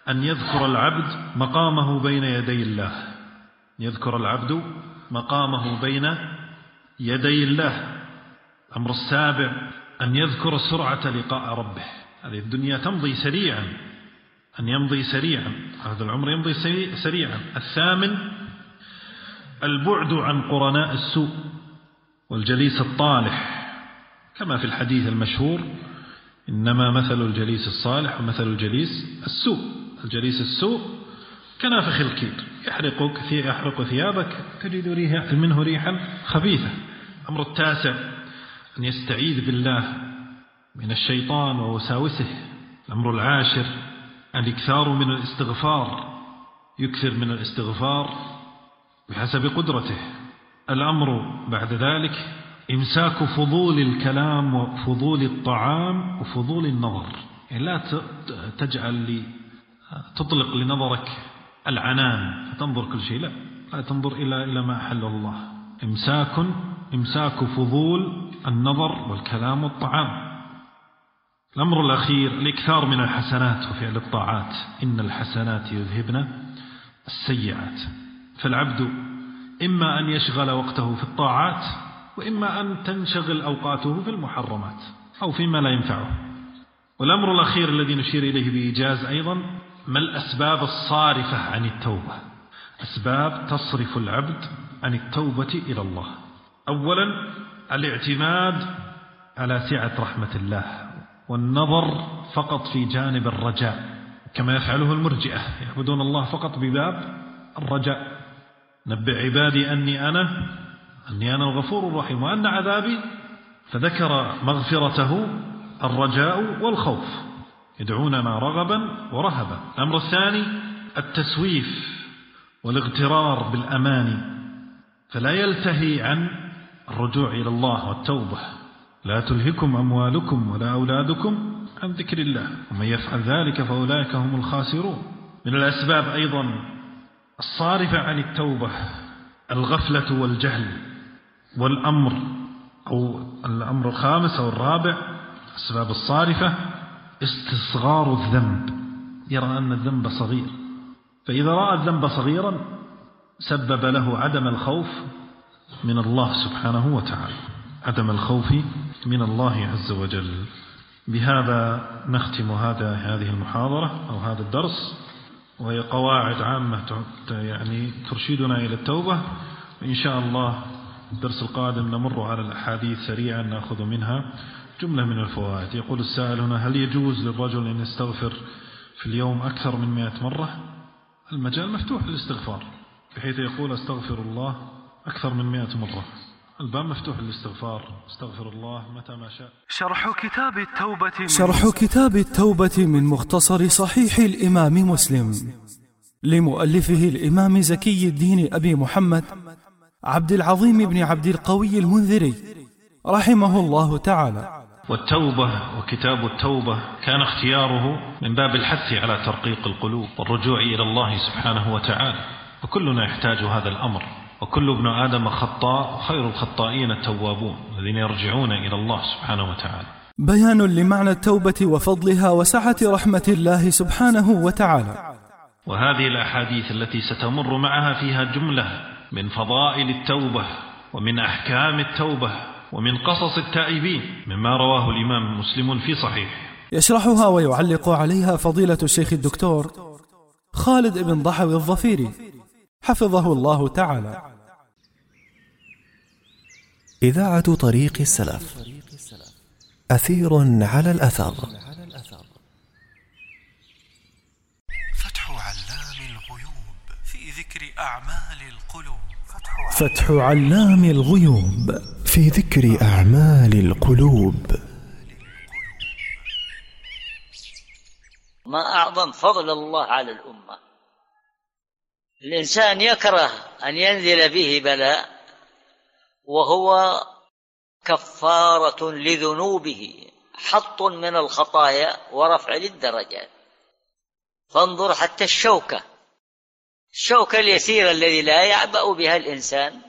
أن يذكر العبد مقامه بين يدي الله، يذكر العبد مقامه بين يدي الله. الأمر السابع أن يذكر سرعة لقاء ربه. هذه الدنيا تمضي سريعا، أن يمضي سريعا، هذا العمر يمضي سريعا. الثامن البعد عن قرناء السوء والجليس الطالح، كما في الحديث المشهور: إنما مثل الجليس الصالح ومثل الجليس السوء. الجليس السوء كنافخ الكير، يحرق ثيابك تجد منه ريحا خبيثة. الأمر التاسع أن يستعيذ بالله من الشيطان ووساوسه. الأمر العاشر الإكثار من الاستغفار، يكثر من الاستغفار بحسب قدرته. الأمر بعد ذلك إمساك فضول الكلام وفضول الطعام وفضول النظر، يعني لا تجعل تطلق لنظرك العنان فتنظر كل شيء، لا تنظر إلى ما أحل الله. إمساك فضول النظر والكلام والطعام. الأمر الأخير الإكثار من الحسنات وفعل الطاعات، إن الحسنات يذهبن السيئات. فالعبد إما أن يشغل وقته في الطاعات، وإما أن تنشغل أوقاته في المحرمات أو فيما لا ينفعه. والأمر الأخير الذي نشير إليه بإيجاز أيضا: ما الأسباب الصارفة عن التوبة؟ أسباب تصرف العبد عن التوبة إلى الله. أولا الاعتماد على سعة رحمة الله والنظر فقط في جانب الرجاء، كما يفعله المرجئة، يعبدون الله فقط بباب الرجاء. نبئ عبادي أني أنا الغفور الرحيم وأن عذابي، فذكر مغفرته الرجاء والخوف، يدعوننا رغبا ورهبا. الأمر الثاني التسويف والاغترار بالأماني، فلا يلتهي عن الرجوع إلى الله والتوبة. لا تلهكم أموالكم ولا أولادكم عن ذكر الله ومن يفعل ذلك فأولئك هم الخاسرون. من الأسباب أيضا الصارفة عن التوبة الغفلة والجهل. الأمر الخامس أو الرابع الأسباب الصارفة استصغار الذنب، يرى أن الذنب صغير، فإذا رأى الذنب صغيرا سبب له عدم الخوف من الله سبحانه وتعالى، عدم الخوف من الله عز وجل. بهذا نختم هذه المحاضرة أو هذا الدرس، وهي قواعد عامة يعني ترشدنا إلى التوبة. وإن شاء الله الدرس القادم نمر على الأحاديث سريعا نأخذ منها جملة من الفوائد. يقول السائل هنا: هل يجوز للرجل أن يستغفر في اليوم أكثر من 100 مرة؟ المجال مفتوح للاستغفار، بحيث يقول أستغفر الله أكثر من 100 مرة. الباب مفتوح للاستغفار، استغفر الله متى ما شاء. شرح كتاب التوبة من مختصر صحيح الإمام مسلم لمؤلفه الإمام زكي الدين أبي محمد عبد العظيم بن عبد القوي المنذري رحمه الله تعالى. والتوبة وكتاب التوبة كان اختياره من باب الحث على ترقيق القلوب والرجوع إلى الله سبحانه وتعالى، وكلنا يحتاج هذا الأمر، وكل ابن آدم خطاء وخير الخطائين التوابون الذين يرجعون إلى الله سبحانه وتعالى. بيان لمعنى التوبة وفضلها وسعة رحمة الله سبحانه وتعالى. وهذه الأحاديث التي ستمر معها فيها جملة من فضائل التوبة ومن أحكام التوبة ومن قصص التائبين مما رواه الإمام مسلم في صحيح. يشرحها ويعلق عليها فضيلة الشيخ الدكتور خالد بن ضحوي الظفيري حفظه الله تعالى. إذاعة طريق السلف، أثير على الأثر. فتح علام الغيوب في ذكر أعمال القلوب. فتح علام الغيوب في ذكر أعمال القلوب. ما أعظم فضل الله على الأمة. الإنسان يكره أن ينزل به بلاء وهو كفارة لذنوبه، حط من الخطايا ورفع للدرجات. فانظر حتى الشوكة اليسيرة الذي لا يعبأ بها الإنسان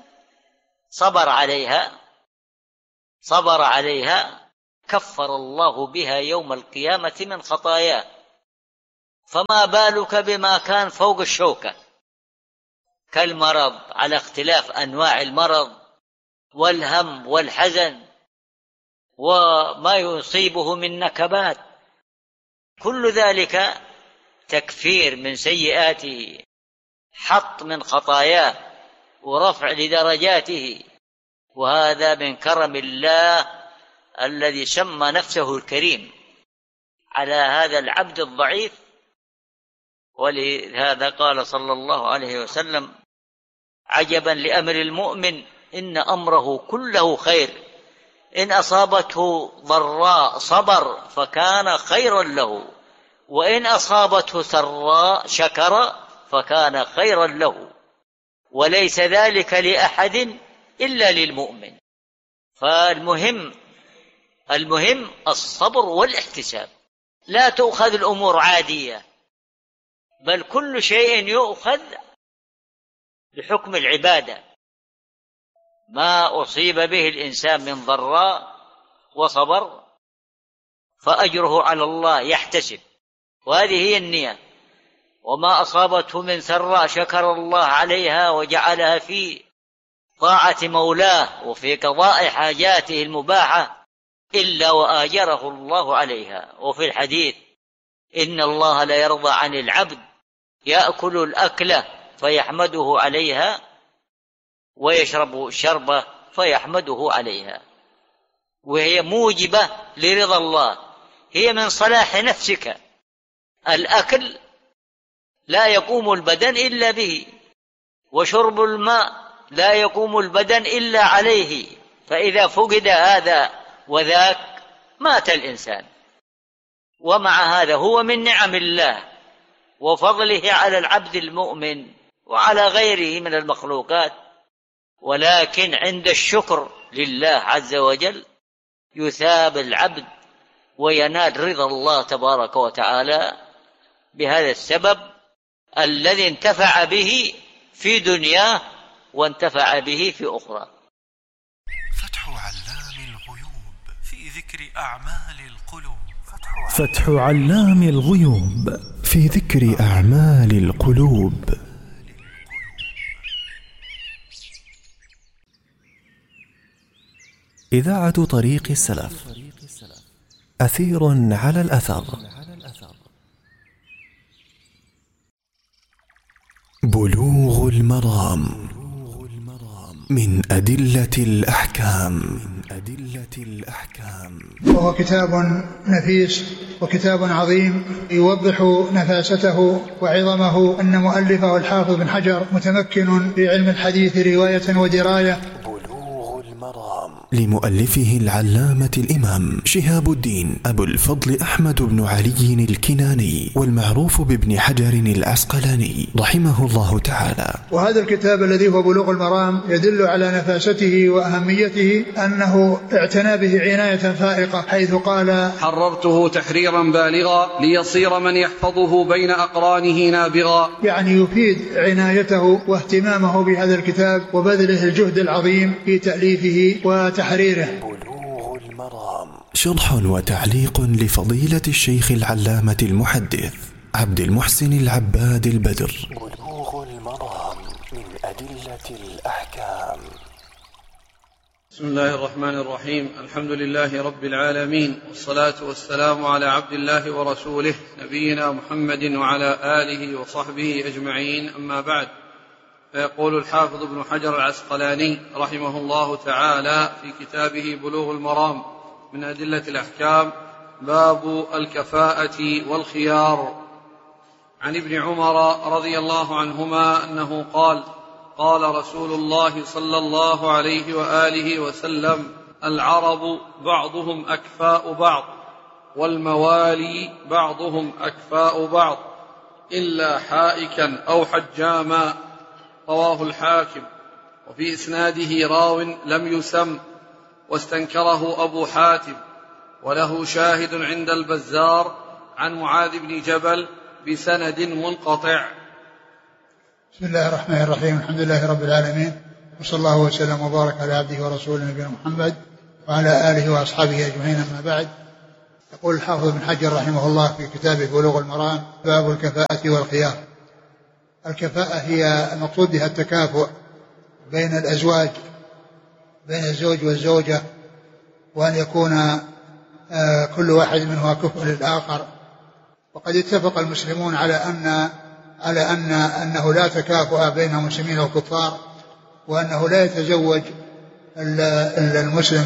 صبر عليها كفر الله بها يوم القيامة من خطاياه. فما بالك بما كان فوق الشوكة كالمرض، على اختلاف أنواع المرض والهم والحزن وما يصيبه من نكبات، كل ذلك تكفير من سيئاته، حط من خطاياه ورفع لدرجاته. وهذا من كرم الله الذي سمى نفسه الكريم على هذا العبد الضعيف. ولهذا قال صلى الله عليه وسلم: عجبا لأمر المؤمن إن أمره كله خير، إن أصابته ضراء صبر فكان خيرا له، وإن أصابته سراء شكر فكان خيرا له، وليس ذلك لأحد إلا للمؤمن. فالمهم الصبر والاحتساب، لا تؤخذ الأمور عادية، بل كل شيء يؤخذ بحكم العبادة. ما أصيب به الإنسان من ضراء وصبر فأجره على الله يحتسب، وهذه هي النية. وما أصابته من سراء شكر الله عليها وجعلها في طاعة مولاه وفي قضاء حاجاته المباحة إلا وآجره الله عليها. وفي الحديث: إن الله لا يرضى عن العبد يأكل الأكلة فيحمده عليها ويشرب الشربة فيحمده عليها، وهي موجبة لرضا الله، هي من صلاح نفسك. الأكل لا يقوم البدن إلا به، وشرب الماء لا يقوم البدن إلا عليه، فإذا فقد هذا وذاك مات الإنسان. ومع هذا هو من نعم الله وفضله على العبد المؤمن وعلى غيره من المخلوقات. ولكن عند الشكر لله عز وجل يثاب العبد وينال رضا الله تبارك وتعالى بهذا السبب الذي انتفع به في دنياه وانتفع به في أخرى. فتح علام الغيوب في ذكر أعمال القلوب. فتح علام الغيوب في ذكر أعمال القلوب. إذاعة طريق السلف، أثير على الأثر. بلوغ المرام من أدلة الأحكام. وهو كتاب نفيس وكتاب عظيم يوضح نفاسته وعظمه. أن مؤلفه الحافظ بن حجر متمكن في علم الحديث رواية ودراية. لمؤلفه العلامة الإمام شهاب الدين أبو الفضل أحمد بن علي الكناني، والمعروف بابن حجر العسقلاني رحمه الله تعالى. وهذا الكتاب الذي هو بلوغ المرام يدل على نفاسته وأهميته، أنه اعتنى به عناية فائقة، حيث قال: حررته تحريرا بالغا ليصير من يحفظه بين أقرانه نابغا. يعني يفيد عنايته واهتمامه بهذا الكتاب وبذله الجهد العظيم في تأليفه وتحريره. بلوغ المرام شرح وتعليق لفضيلة الشيخ العلامة المحدث عبد المحسن العباد البدر. بلوغ المرام من أدلة الأحكام. بسم الله الرحمن الرحيم. الحمد لله رب العالمين، والصلاة والسلام على عبد الله ورسوله نبينا محمد وعلى آله وصحبه أجمعين، أما بعد. فيقول الحافظ ابن حجر العسقلاني رحمه الله تعالى في كتابه بلوغ المرام من أدلة الأحكام: باب الكفاءة والخيار. عن ابن عمر رضي الله عنهما أنه قال: قال رسول الله صلى الله عليه وآله وسلم: العرب بعضهم أكفاء بعض، والموالي بعضهم أكفاء بعض، إلا حائكا أو حجاما. رواه الحاكم. وفي إسناده راو لم يسم واستنكره أبو حاتم، وله شاهد عند البزار عن معاذ بن جبل بسند منقطع. بسم الله الرحمن الرحيم. الحمد لله رب العالمين، وصلى الله وسلم وبارك على عبده ورسوله نبينا محمد وعلى آله وأصحابه أجمعين، أما بعد. يقول الحافظ ابن حجر رحمه الله في كتابه بلوغ المرام: باب الكفاءة والخيار. الكفاءة هي المقصود بها التكافؤ بين الأزواج، بين الزوج والزوجة، وأن يكون كل واحد منهما كفء للآخر. وقد اتفق المسلمون على أنه لا تكافؤ بين المسلمين والكفار، وأنه لا يتزوج المسلم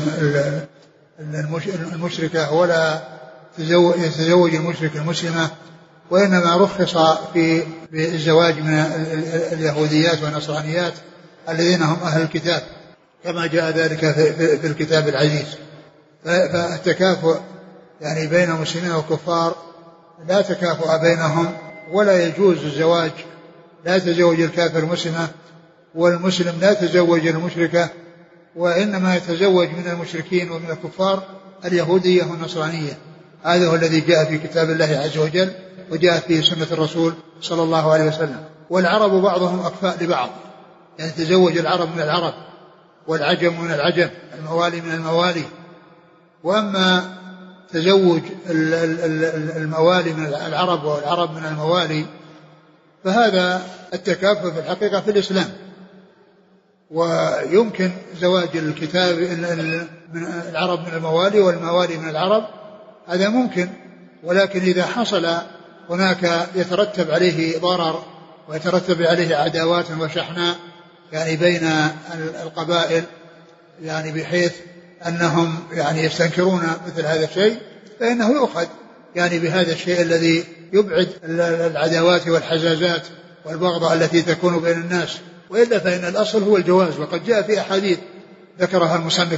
المشركة ولا يتزوج المشرك المسلمة، وإنما رخص في الزواج من اليهوديات والنصرانيات الذين هم أهل الكتاب، كما جاء ذلك في الكتاب العزيز. فالتكافؤ يعني بين المسلمين والكفار لا تكافؤ بينهم، ولا يجوز الزواج، لا يتزوج الكافر المسلمة، والمسلم لا يتزوج المشركة، وإنما يتزوج من المشركين ومن الكفار اليهودية والنصرانية. هذا هو الذي جاء في كتاب الله عز وجل، وجاء في سنة الرسول صلى الله عليه وسلم. والعرب بعضهم أكفاء لبعض، يعني تزوج العرب من العرب والعجم من العجم، الموالي من الموالي. وأما تزوج الموالي من العرب والعرب من الموالي فهذا التكافؤ في الحقيقة في الإسلام، ويمكن زواج الكتاب من العرب من الموالي والموالي من العرب، هذا ممكن، ولكن إذا حصل هناك يترتب عليه ضرر ويترتب عليه عداوات وشحناء يعني بين القبائل، يعني بحيث أنهم يعني يستنكرون مثل هذا الشيء، فإنه يؤخذ يعني بهذا الشيء الذي يبعد العداوات والحزازات والبغضاء التي تكون بين الناس. وإلا فإن الأصل هو الجواز. وقد جاء في أحاديث ذكرها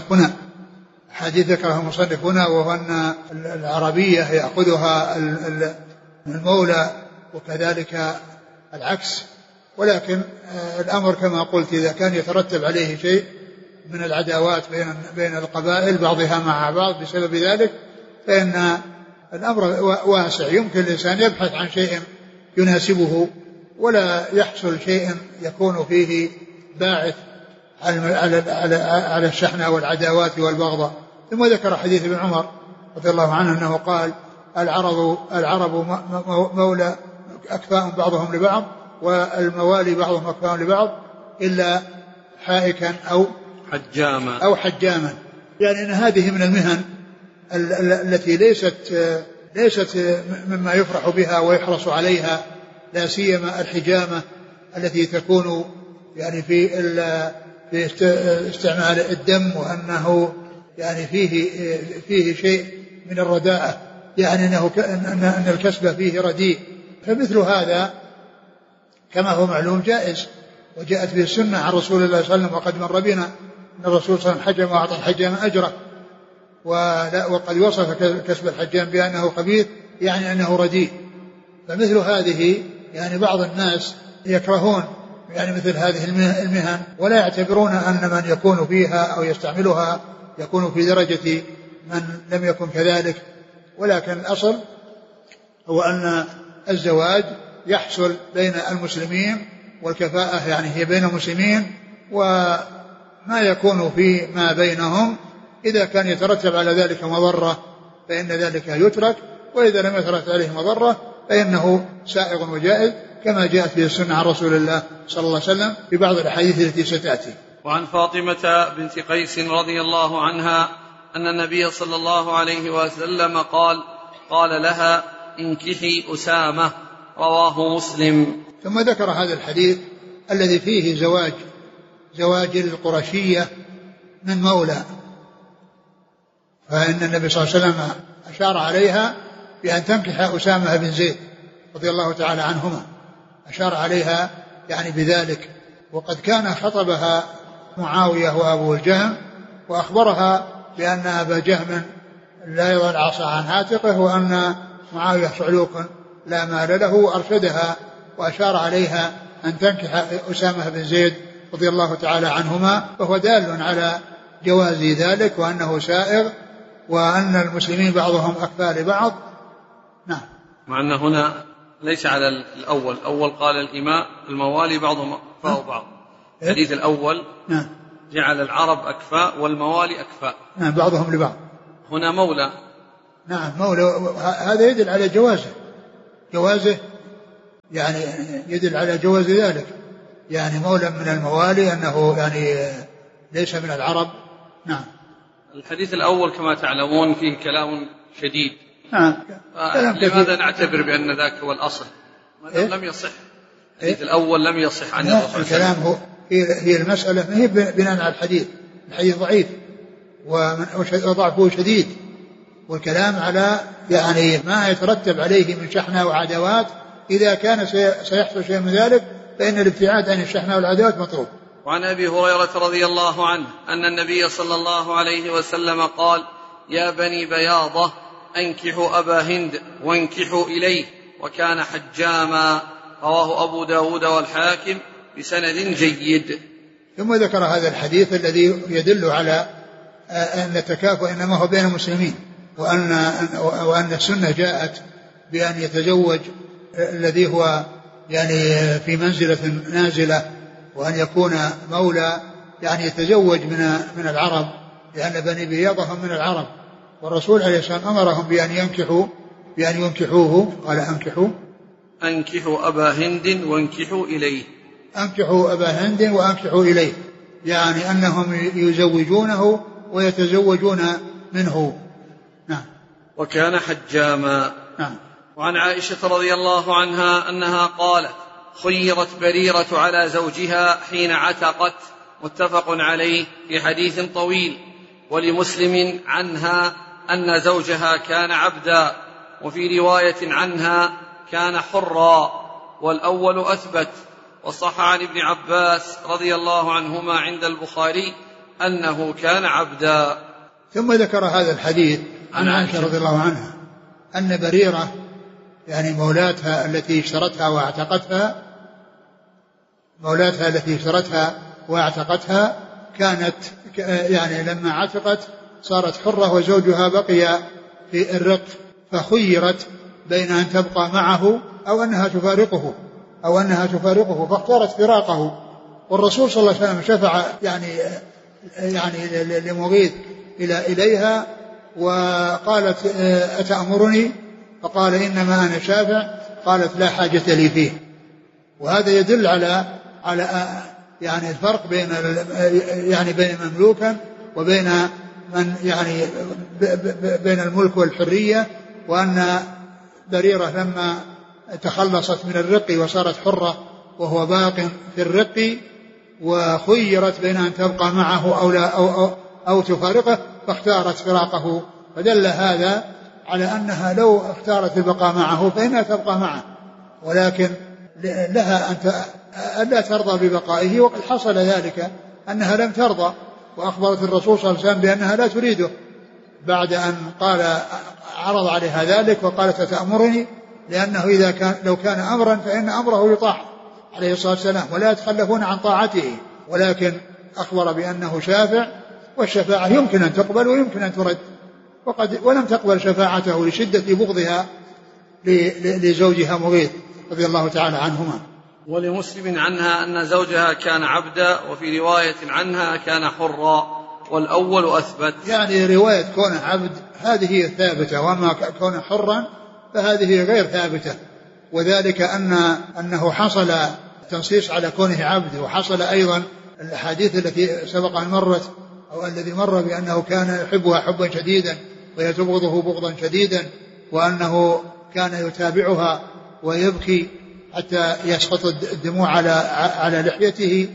المصنف هنا، وهو أن العربية يأخذها المولى وكذلك العكس. ولكن الأمر كما قلت إذا كان يترتب عليه شيء من العداوات بين القبائل بعضها مع بعض بسبب ذلك، فإن الأمر واسع، يمكن الإنسان يبحث عن شيء يناسبه ولا يحصل شيء يكون فيه باعث على الشحنة والعداوات والبغضاء. ثم ذكر حديث ابن عمر رضي الله عنه أنه قال: العرب مولى أكفاء بعضهم لبعض، والموالي بعضهم أكفاء لبعض إلا حائكا أو حجاما. يعني أن هذه من المهن التي ليست مما يفرح بها ويحرص عليها، لا سيما الحجامة التي تكون يعني في استعمال الدم، وأنه يعني فيه شيء من الرداءة، يعني أن الكسب فيه رديء. فمثل هذا كما هو معلوم جائز، وجاءت به السنة عن رسول الله صلى الله عليه وسلم: وقد مر بنا أن الرسول صلى الله عليه وسلم حجم وأعطى الحجام أجره. وقد وصف كسب الحجام بأنه خبيث، يعني أنه رديء. فمثل هذه يعني بعض الناس يكرهون يعني مثل هذه المهن، ولا يعتبرون أن من يكون فيها أو يستعملها يكون في درجة من لم يكن كذلك. ولكن الأصل هو أن الزواج يحصل بين المسلمين، والكفاءة يعني هي بين المسلمين، وما يكون في ما بينهم إذا كان يترتب على ذلك مضرة فإن ذلك يترك، وإذا لم يترتب عليه مضرة فإنه سائغ وجائز، كما جاءت في السنة عن رسول الله صلى الله عليه وسلم في بعض الأحاديث التي ستأتي. وعن فاطمة بنت قيس رضي الله عنها أن النبي صلى الله عليه وسلم قال لها: انكحي أسامة، رواه مسلم. ثم ذكر هذا الحديث الذي فيه زواج القرشية من مولى، فإن النبي صلى الله عليه وسلم أشار عليها بأن تنكح أسامة بن زيد رضي الله تعالى عنهما، أشار عليها يعني بذلك. وقد كان خطبها معاوية وأبو الجهم، وأخبرها بأن أبا جهم لا يضع العصا عن عاتقه، وأن معاوية صعلوك لا مال له، وأرشدها وأشار عليها أن تنكح أسامة بن زيد رضي الله تعالى عنهما، فهو دال على جواز ذلك وأنه سائغ، وأن المسلمين بعضهم أكفاء لبعض. نعم. مع أن هنا ليس على الأول قال الإماء الموالي بعضهم أكفاء بعض. الحديث الأول نعم جعل العرب أكفاء والموالي أكفاء، نعم، بعضهم لبعض. هنا مولى نعم مولى. هذا يدل على جوازه يعني يدل على جواز ذلك، يعني مولى من الموالي أنه يعني ليس من العرب. نعم. الحديث الأول كما تعلمون فيه كلام شديد. نعم. لماذا نعتبر بأن ذاك هو الأصل؟ لم يصح الحديث الأول، لم يصح عن الرسول. الكلام هي المسألة ما هي بناء على الحديث ضعيف وضعفه شديد، والكلام على يعني ما يترتب عليه من شحنة وعداوات. إذا كان سيحصل شيء من ذلك فإن الابتعاد عن الشحنة والعداوات مطلوب. وعن أبي هريرة رضي الله عنه أن النبي صلى الله عليه وسلم قال: يا بني بياضة أنكحوا أبا هند وانكحوا إليه وكان حجاما. رواه أبو داود والحاكم بسند جيد. ثم ذكر هذا الحديث الذي يدل على أن التكافؤ إنما هو بين المسلمين، وأن السنة جاءت بأن يتزوج الذي هو يعني في منزلة نازلة، وأن يكون مولى يعني يتزوج من العرب، لأن بني بياضة هم من العرب، والرسول عليه السلام أمرهم بأن ينكحوه. قال أنكحوا أبا هند وانكحوا إليه. أنكحوا أبا هند وأنكحوا إليه، يعني أنهم يزوجونه ويتزوجون منه. نعم. وكان حجاما. نعم. وعن عائشة رضي الله عنها أنها قالت: خيرت بريرة على زوجها حين عتقت. متفق عليه في حديث طويل. ولمسلم عنها أن زوجها كان عبدا، وفي رواية عنها كان حرا، والأول أثبت. وصح عن ابن عباس رضي الله عنهما عند البخاري أنه كان عبدا. ثم ذكر هذا الحديث عن عائشة رضي الله عنها أن بريرة يعني مولاتها التي اشترتها واعتقتها كانت يعني لما عتقت صارت حرة، وزوجها بقي في الرق، فخيرت بين أن تبقى معه أو أنها تفارقه فاختارت فراقه. والرسول صلى الله عليه وسلم شفع يعني لمغيث إليها وقالت: أتأمرني؟ فقال: إنما أنا شافع. قالت: لا حاجة لي فيه. وهذا يدل على يعني الفرق بين مملوكا وبين من يعني بين الملك والحرية، وأن بريرة لما تخلصت من الرق وصارت حرة وهو باق في الرق، وخيرت بين أن تبقى معه أو تفارقه، فاختارت فراقه. فدل هذا على أنها لو اختارت البقاء معه فإنها تبقى معه، ولكن لها أن لا ترضى ببقائه. وقد حصل ذلك أنها لم ترضى، وأخبرت الرسول صلى الله عليه وسلم بأنها لا تريده بعد أن عرض عليها ذلك وقالت: أتأمرني؟ لأنه لو كان أمرا فإن أمره يطاع عليه الصلاة والسلام ولا يتخلفون عن طاعته، ولكن أخبر بأنه شافع، والشفاعة يمكن أن تقبل ويمكن أن ترد، ولم تقبل شفاعته لشدة بغضها لزوجها مغيث رضي الله تعالى عنهما. ولمسلم عنها أن زوجها كان عبدا، وفي رواية عنها كان حرا، والأول أثبت. يعني رواية كون عبد هذه ثابتة، وما كون حرا فهذه غير ثابتة، وذلك أنه حصل تنصيص على كونه عبد، وحصل أيضا الأحاديث التي سبق أن مرت أو الذي مر بأنه كان يحبها حبا شديدا ويتبغضه بغضا شديدا، وأنه كان يتابعها ويبكي حتى يسقط الدموع على لحيته.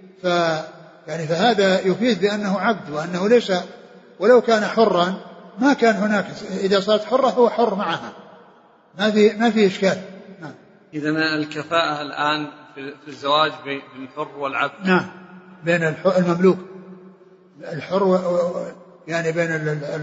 فهذا يفيد بأنه عبد، وأنه ليس، ولو كان حرا ما كان هناك، إذا صارت حرة هو حر معها، ما في إشكال. نعم. إذن الكفاءة الآن في الزواج بين الحر والعبد. نعم، بين المملوك الحر، يعني بين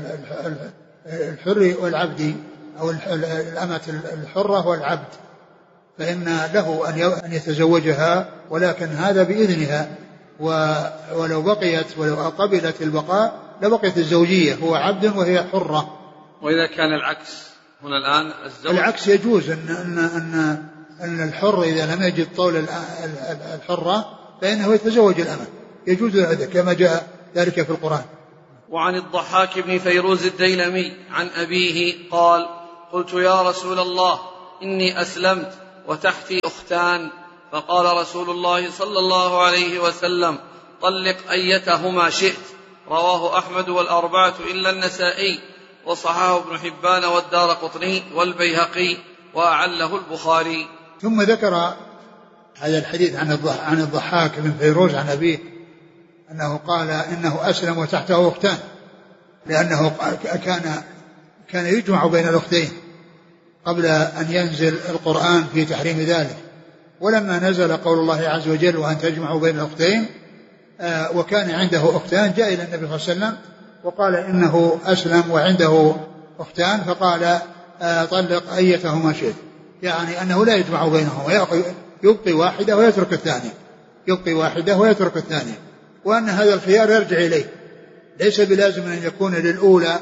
الحر والعبد، أو الأمة الحرة والعبد، فإن له أن يتزوجها، ولكن هذا بإذنها، ولو قبلت البقاء لبقيت الزوجية، هو عبد وهي حرة. وإذا كان العكس هنا الآن العكس يجوز أن الحر إذا لم يجد طول الحرة فإنه يتزوج الأمة، يجوز هذا كما جاء ذلك في القرآن. وعن الضحاك بن فيروز الديلمي عن أبيه قال: قلت يا رسول الله إني أسلمت وتحتي أختان، فقال رسول الله صلى الله عليه وسلم: طلق أيتهما شئت. رواه أحمد والأربعة إلا النسائي، وصححه ابن حبان والدارقطني والبيهقي، وأعله البخاري. ثم ذكر هذا الحديث عن الضحاك بن فيروز عن أبيه أنه قال إنه أسلم وتحته أختان، لأنه كان يجمع بين الأختين قبل أن ينزل القرآن في تحريم ذلك، ولما نزل قول الله عز وجل وأن تجمعوا بين الأختين وكان عنده أختان جاء إلى النبي صلى الله عليه وسلم وقال إنه أسلم وعنده أختان، فقال طلق أيتهما شئت، يعني أنه لا يجمع بينهما، يبقي واحدة ويترك الثانية، يبقي واحدة ويترك الثانية، وأن هذا الخيار يرجع إليه، ليس بلازم أن يكون للأولى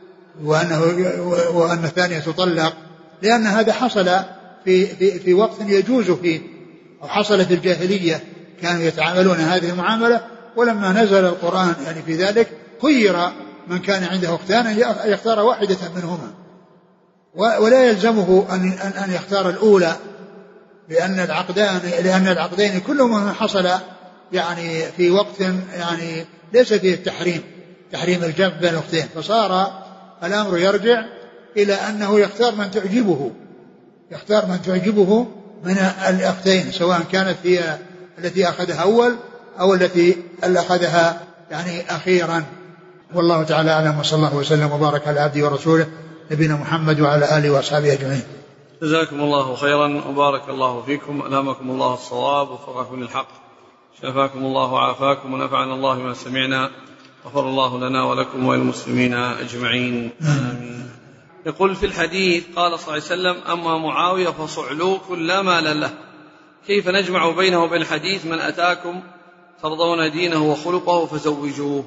وأن الثانية تطلق، لأن هذا حصل في وقت يجوز فيه، أو حصل في الجاهلية كانوا يتعاملون هذه المعاملة، ولما نزل القرآن يعني في ذلك خير من كان عنده أختان أن يختار واحدة منهما، ولا يلزمه أن يختار الأولى، لأن العقدين كلهما حصل يعني في وقت يعني ليس فيه تحريم الجمع بين الأختين، فصار الأمر يرجع إلى أنه يختار من تعجبه من الأختين، سواء كانت هي التي أخذها أول أو التي أخذها يعني أخيرا. والله تعالى أعلم، وصلى الله وسلم وبارك على عبده ورسوله نبينا محمد وعلى آله وأصحابه أجمعين. جزاكم الله خيرا وبارك الله فيكم، ألهمكم الله الصواب ووفقكم للحق، شفاكم الله وعافاكم ونفعنا الله بما سمعنا، غفر الله لنا ولكم وللمسلمين أجمعين، آمين. يقول في الحديث قال صلى الله عليه وسلم: أما معاوية فصعلوك لا مال له، كيف نجمع بينه وبين الحديث: من أتاكم ترضون دينه وخلقه فزوجوه؟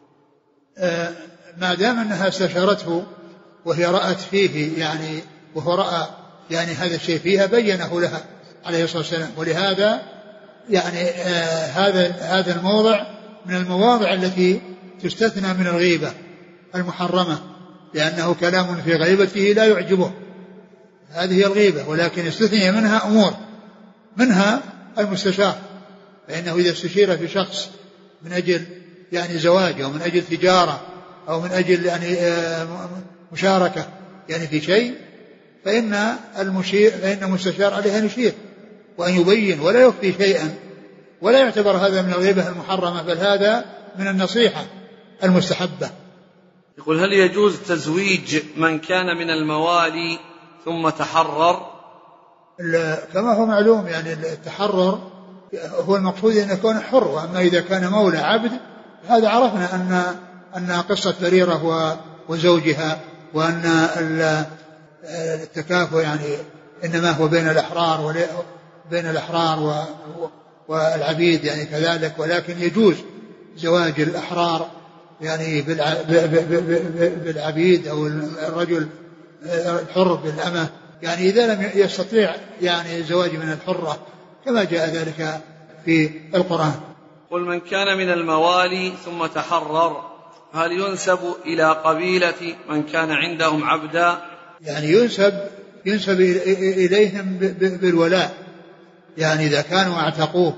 ما دام أنها استشارته وهي رأت فيه يعني وهو رأى يعني هذا الشيء فيها بينه لها عليه الصلاة والسلام، ولهذا يعني هذا الموضع من المواضع التي تستثنى من الغيبة المحرمة، لأنه كلام في غيبته لا يعجبه، هذه هي الغيبة، ولكن استثني منها أمور، منها المستشار، فإنه إذا استشير في شخص من أجل يعني زواج أو من أجل تجارة أو من أجل يعني مشاركة يعني في شيء، فإن المستشار عليه أن يشير وأن يبين ولا يخفي شيئا، ولا يعتبر هذا من الغيبة المحرمة، بل هذا من النصيحة المستحبة. يقول: هل يجوز تزويج من كان من الموالي ثم تحرر؟ كما هو معلوم يعني التحرر هو المقصود أن يكون حر، وأما إذا كان مولى عبد هذا عرفنا أن قصة بريرة وزوجها وأن التكافؤ يعني إنما هو بين الأحرار والعبيد يعني كذلك، ولكن يجوز زواج الأحرار يعني بالعبيد أو الرجل الحر بالأمة، يعني إذا لم يستطيع يعني الزواج من الحرة كما جاء ذلك في القرآن. قل: من كان من الموالي ثم تحرر، هل ينسب إلى قبيلة من كان عندهم عبدا؟ يعني ينسب إليهم بالولاء، يعني إذا كانوا اعتقوه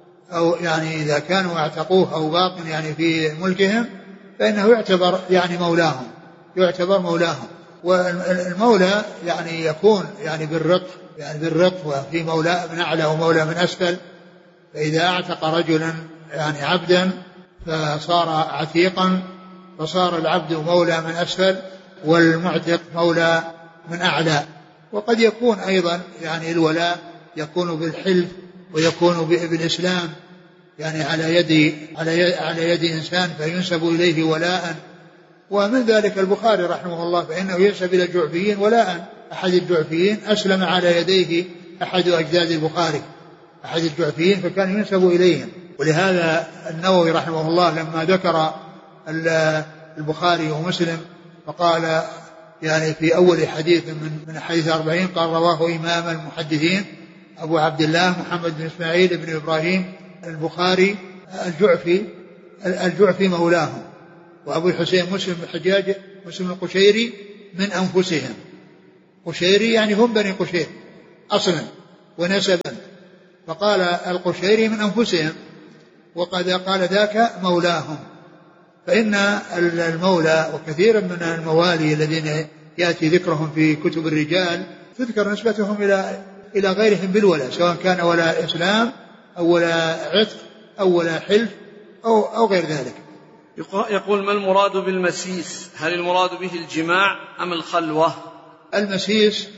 أو باق يعني في ملكهم فإنه يعتبر يعني مولاهم، والمولى يعني يكون يعني بالرق وفي مولى من أعلى ومولى من أسفل، فإذا اعتق رجلا يعني عبدا فصار عتيقا فصار العبد مولى من أسفل والمعتق مولى من أعلى. وقد يكون أيضا يعني الولاء يكون بالحلف ويكون بالإسلام، يعني على يد إنسان فينسب إليه ولاء. ومن ذلك البخاري رحمه الله فإنه ينسب إلى الجعفيين ولاء، أحد الجعفيين أسلم على يديه أحد أجداد البخاري، أحد الجعفيين فكان ينسب إليهم. ولهذا النووي رحمه الله لما ذكر البخاري ومسلم فقال يعني في أول حديث من حديث 40 قال: رواه إمام المحدثين أبو عبد الله محمد بن إسماعيل بن إبراهيم البخاري الجعفي مولاهم، وأبو الحسين مسلم بن الحجاج مسلم القشيري من أنفسهم. قشيري يعني هم بني قشير أصلا ونسبا، فقال القشيري من أنفسهم، وقد قال ذاك مولاهم. فإن المولى وكثيرا من الموالي الذين يأتي ذكرهم في كتب الرجال تذكر نسبتهم إلى غيرهم بالولاء، سواء كان ولاء إسلام أو ولاء عتق أو ولاء حلف أو غير ذلك. يقول: ما المراد بالمسيس؟ هل المراد به الجماع أم الخلوة؟ المسيس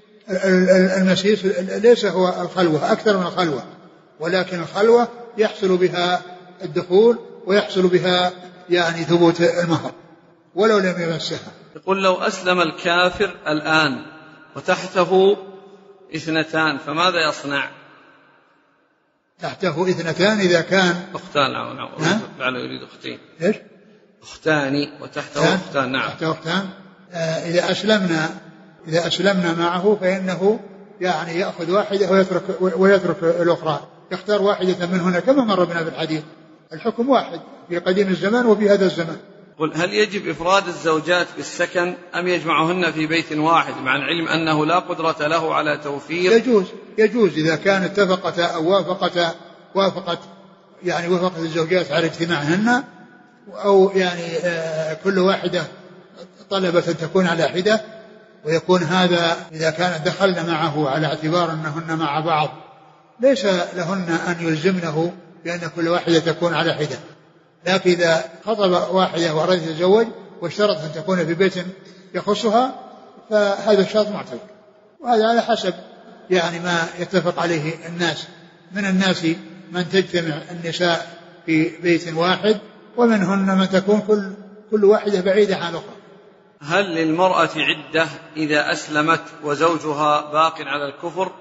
ليس هو الخلوة، أكثر من الخلوة، ولكن الخلوة يحصل بها الدخول ويحصل بها يعني ثبوت المهر ولو لم يمسها. يقول: لو أسلم الكافر الآن وتحته 2 فماذا يصنع؟ تحته 2 إذا كان أختان. نعم يريد أختين. إيش؟ أختان وتحته أختان. نعم تحته أختان. إذا أسلمنا معه فإنه يعني يأخذ واحدة ويترك الأخرى، يختار واحدة منهن كما مر بنا في الحديث. الحكم واحد في قديم الزمان وفي هذا الزمان. قل: هل يجب إفراد الزوجات بالسكن أم يجمعهن في بيت واحد، مع العلم أنه لا قدرة له على توفير؟ يجوز إذا كان اتفقتا أو وافقت الزوجات على اجتماعهن، أو يعني كل واحدة طلبت أن تكون على حدة، ويكون هذا إذا كانت دخلن معه على اعتبار أنهن مع بعض ليس لهن أن يلزمنه بأن كل واحدة تكون على حدة. لكن إذا خطب واحدة وأراد يتزوج واشترط أن تكون في بيت يخصها فهذا الشرط معتبر، وهذا على حسب يعني ما يتفق عليه الناس. من الناس من تجتمع النساء في بيت واحد، ومنهن من تكون كل واحدة بعيدة عن الأخرى. هل للمرأة عدة إذا أسلمت وزوجها باق على الكفر؟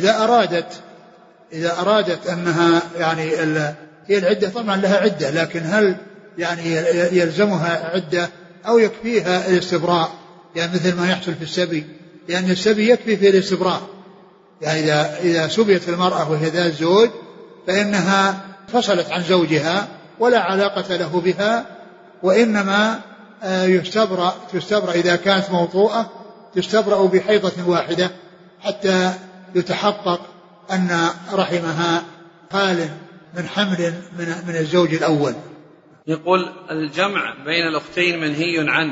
إذا أرادت أنها يعني هي العدة طبعا لها عدة، لكن هل يعني يلزمها عدة أو يكفيها الاستبراء؟ يعني مثل ما يحصل في السبي، لأن السبي يكفي في الاستبراء. يعني إذا سبيت المرأة وهي ذات زوج فإنها فصلت عن زوجها ولا علاقة له بها، وإنما تستبرأ إذا كانت موطوءة تستبرأ بحيضة واحدة حتى يتحقق أن رحمها خال من حمل من الزوج الأول. يقول: الجمع بين الأختين منهي عنه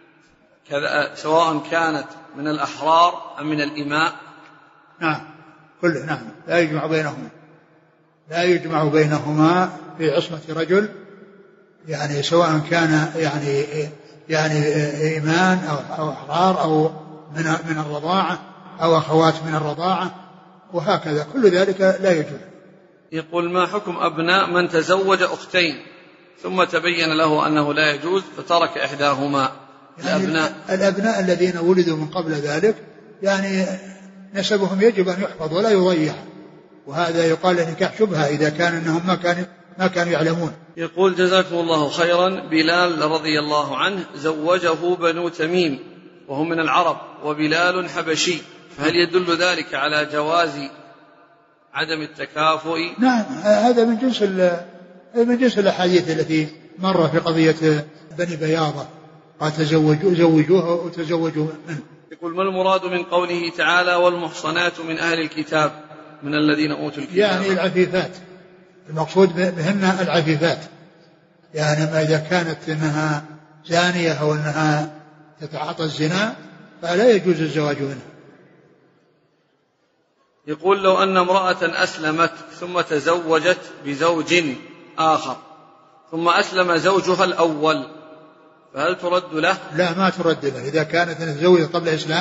سواء كانت من الأحرار أم من الإماء؟ نعم كله، نعم لا يجمع بينهما في عصمة رجل، يعني سواء كان يعني إيمان أو أحرار أو من الرضاعة أو أخوات من الرضاعة، وهكذا كل ذلك لا يجوز. يقول: ما حكم أبناء من تزوج أختين ثم تبين له أنه لا يجوز فترك إحداهما؟ يعني الأبناء الذين ولدوا من قبل ذلك يعني نسبهم يجب أن يحفظ ولا يضيع، وهذا يقال نكاح شبهة إذا كان أنهم ما كانوا يعلمون. يقول: جزاكم الله خيرا، بلال رضي الله عنه زوجه بنو تميم وهم من العرب وبلال حبشي، فهل يدل ذلك على جواز عدم التكافؤ؟ نعم، هذا من جنس الأحاديث التي مر في قضية بني بياضة، قال زوجوها وتزوجوا منه. يقول: ما المراد من قوله تعالى: والمحصنات من أهل الكتاب من الذين أوتوا الكتاب؟ يعني العفيفات، المقصود بهن العفيفات، يعني ما إذا كانت إنها زانية أو إنها تتعاطى الزنا فلا يجوز الزواج منها. يقول: لو أن امرأة أسلمت ثم تزوجت بزوج آخر ثم أسلم زوجها الأول فهل ترد له؟ لا، ما ترد له. إذا كانت تزوجت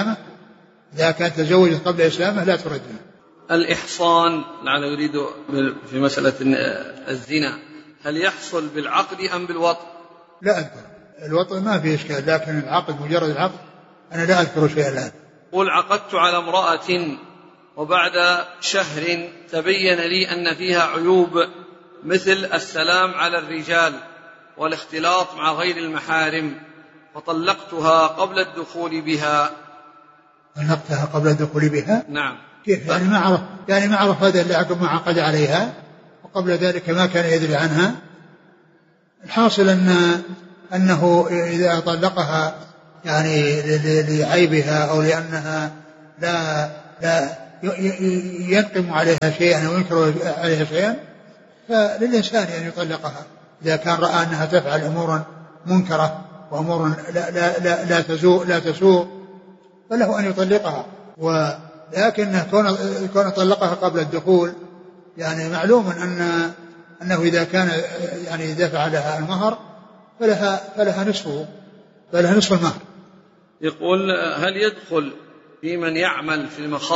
قبل إسلامه لا ترد له. الإحصان لعل يريد في مسألة الزنا، هل يحصل بالعقد أم بالوطء؟ لا أذكر، الوطء ما فيه إشكال، لكن العقد مجرد العقد أنا لا أذكر شيئا الآن. قل: عقدت على امرأة وبعد شهر تبين لي أن فيها عيوب مثل السلام على الرجال والاختلاط مع غير المحارم، فطلقتها قبل الدخول بها. طلقتها قبل الدخول بها؟ نعم. كيف يعني ما عرف هذا اللي عقب ما عقد عليها، وقبل ذلك ما كان يدري عنها. الحاصل أنه إذا طلقها يعني لعيبها أو لأنها لا ينقم عليها شيئا أو ينكر عليها شيئا، فللإنسان أن يطلقها إذا كان رأى أنها تفعل أمورا منكرة وأمور لا تسوء فله أن يطلقها. ولكن كون طلقها قبل الدخول يعني معلوم أنه إذا كان يعني دفع لها المهر فلها نصف المهر. يقول هل يدخل في من يعمل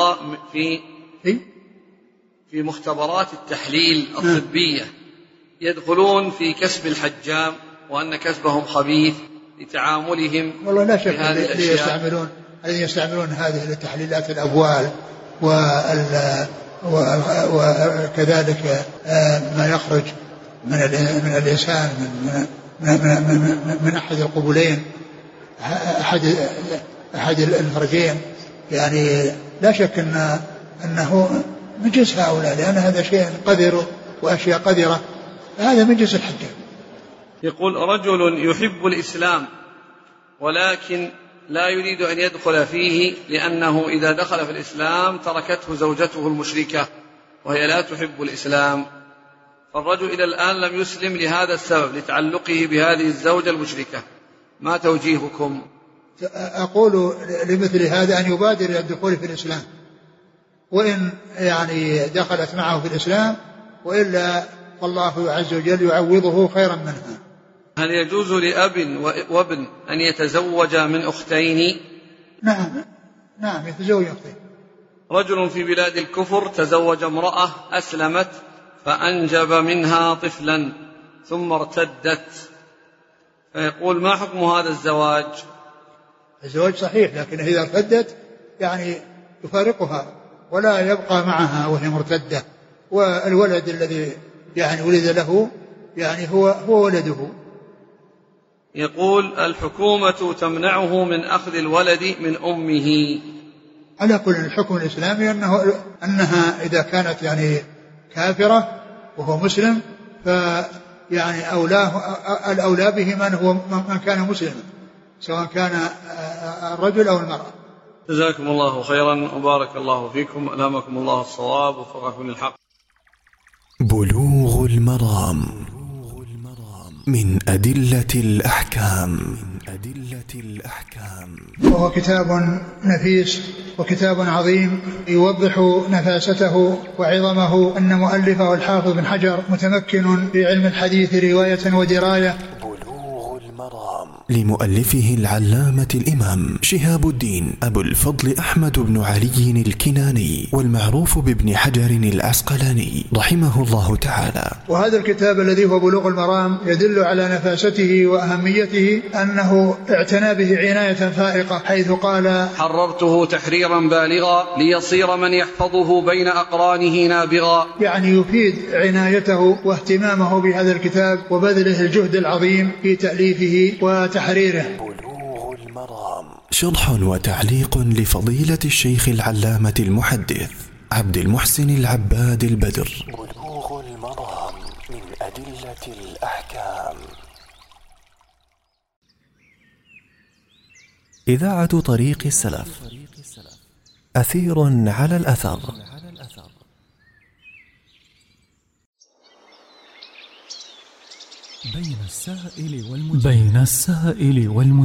في مختبرات التحليل الطبية يدخلون في كسب الحجام وأن كسبهم خبيث لتعاملهم؟ والله لا شك الذين يستعملون هذه التحليلات الأبوال وكذلك ما يخرج من الإنسان من أحد القبلين أحد الفرجين، يعني لا شك أنه من جنس هؤلاء، لأن هذا شيء قذر وأشياء قذرة، هذا من جنس الحجام. يقول رجل يحب الإسلام ولكن لا يريد أن يدخل فيه لأنه إذا دخل في الإسلام تركته زوجته المشركة وهي لا تحب الإسلام، فالرجل إلى الآن لم يسلم لهذا السبب لتعلقه بهذه الزوجة المشركة، ما توجيهكم؟ أقول لمثل هذا أن يبادر إلى الدخول في الإسلام، وإن يعني دخلت معه في الإسلام، وإلا فالله عز وجل يعوضه خيرا منها. هل يجوز لأب وابن أن يتزوج من أختين؟ نعم يتزوج أختين. رجل في بلاد الكفر تزوج امرأة أسلمت فأنجب منها طفلا ثم ارتدت، فيقول ما حكم هذا الزواج؟ الزواج صحيح، لكن إذا ارتدت يعني يفارقها ولا يبقى معها وهي مرتدة، والولد الذي يعني ولد له يعني هو ولده. يقول الحكومة تمنعه من أخذ الولد من أمه. على كل الحكم الإسلامي أنها إذا كانت يعني كافرة وهو مسلم فيعني الأولى به من كان مسلما سواء كان الرجل أو المرأة. جزاكم الله خيرا وبارك الله فيكم، ألهمكم الله الصواب ووفقكم للحق. بلوغ المرام من أدلة الأحكام. وهو كتاب نفيس وكتاب عظيم يوضح نفاسته وعظمه، أن مؤلفه الحافظ بن حجر متمكن في علم الحديث رواية ودراية. لمؤلفه العلامة الإمام شهاب الدين أبو الفضل أحمد بن علي الكناني والمعروف بابن حجر العسقلاني رحمه الله تعالى. وهذا الكتاب الذي هو بلوغ المرام يدل على نفاسته وأهميته، أنه اعتنى به عناية فائقة، حيث قال حررته تحريرا بالغا ليصير من يحفظه بين أقرانه نابغا، يعني يفيد عنايته واهتمامه بهذا الكتاب وبذله الجهد العظيم في تأليفه وتحريره. بلوغ المرام شرح وتعليق لفضيلة الشيخ العلامة المحدث عبد المحسن العباد البدر. بلوغ المرام من أدلة الأحكام. إذاعة طريق السلف، أثير على الأثر. بين السائل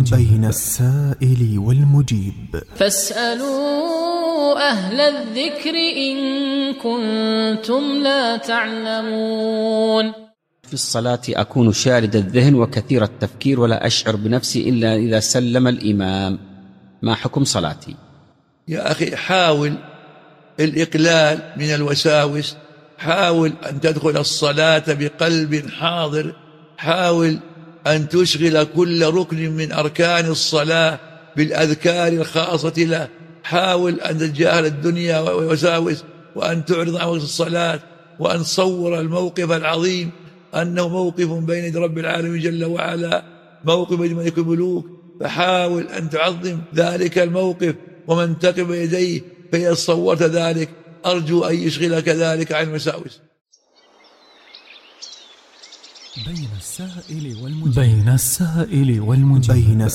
والمجيب. فاسألوا أهل الذكر إن كنتم لا تعلمون. في الصلاة أكون شارد الذهن وكثير التفكير ولا أشعر بنفسي إلا إذا سلم الإمام، ما حكم صلاتي؟ يا أخي حاول الإقلال من الوساوس، حاول أن تدخل الصلاة بقلب حاضر، حاول أن تشغل كل ركن من أركان الصلاة بالأذكار الخاصة له، حاول أن تتجاهل الدنيا والوساوس، وأن تعرض عن وقت الصلاة، وأن تصور الموقف العظيم أنه موقف بين يدي رب العالمين جل وعلا، موقف بين ملك الملوك، فحاول أن تعظم ذلك الموقف ومن تقف يديه، فإذا صورت ذلك أرجو أن يشغلك ذلك عن المساوس. بين السائل والمجيب